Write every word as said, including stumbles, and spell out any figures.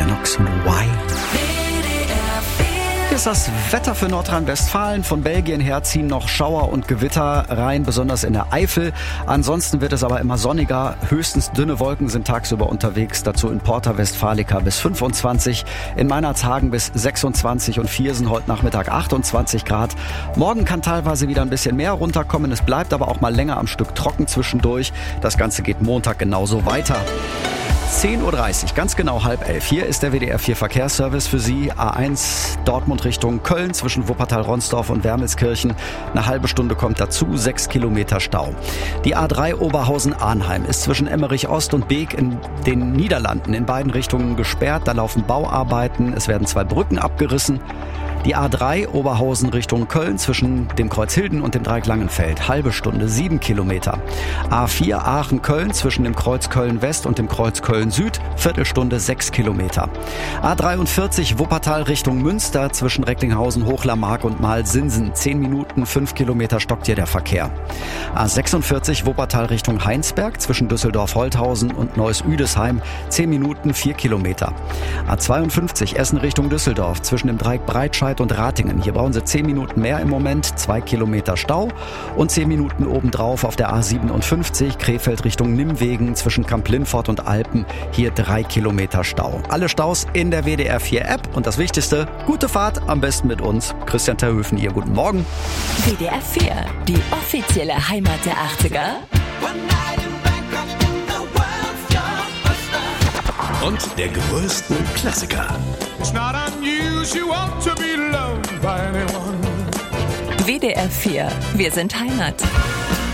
Lennox und Why. Hier ist das Wetter für Nordrhein-Westfalen. Von Belgien her ziehen noch Schauer und Gewitter rein, besonders in der Eifel. Ansonsten wird es aber immer sonniger. Höchstens dünne Wolken sind tagsüber unterwegs. Dazu in Porta Westfalica bis fünfundzwanzig, in Meinerzhagen bis sechsundzwanzig und Viersen heute Nachmittag achtundzwanzig Grad. Morgen kann teilweise wieder ein bisschen mehr runterkommen. Es bleibt aber auch mal länger am Stück trocken zwischendurch. Das Ganze geht Montag genauso weiter. zehn Uhr dreißig, ganz genau halb elf. Hier ist der W D R vier Verkehrsservice für Sie. A eins Dortmund Richtung Köln zwischen Wuppertal-Ronsdorf und Wermelskirchen. Eine halbe Stunde kommt dazu, sechs Kilometer Stau. Die A drei Oberhausen-Arnheim ist zwischen Emmerich Ost und Beek in den Niederlanden in beiden Richtungen gesperrt. Da laufen Bauarbeiten, es werden zwei Brücken abgerissen. Die A drei Oberhausen Richtung Köln zwischen dem Kreuz Hilden und dem Dreieck Langenfeld. Halbe Stunde, sieben Kilometer. A vier Aachen-Köln zwischen dem Kreuz Köln-West und dem Kreuz Köln-Süd. Viertelstunde, sechs Kilometer. A dreiundvierzig Wuppertal Richtung Münster zwischen Recklinghausen, Hochlermark und Malsinsen. Zehn Minuten, fünf Kilometer stockt hier der Verkehr. A sechsundvierzig Wuppertal Richtung Heinsberg zwischen Düsseldorf-Holthausen und Neuss-Üdesheim. Zehn Minuten, vier Kilometer. A zweiundfünfzig Essen Richtung Düsseldorf zwischen dem Dreieck Breitscheid und Ratingen. Hier brauchen Sie zehn Minuten mehr im Moment, zwei Kilometer Stau und zehn Minuten obendrauf auf der A siebenundfünfzig Krefeld Richtung Nimwegen zwischen Kamp-Lindfort und Alpen. Hier drei Kilometer Stau. Alle Staus in der W D R vier App und das Wichtigste, gute Fahrt, am besten mit uns. Christian Terhöfen, ihr guten Morgen. W D R vier, die offizielle Heimat der achtziger. Und der größten Klassiker. It's not unusual to be loved by anyone. W D R vier, wir sind Heimat.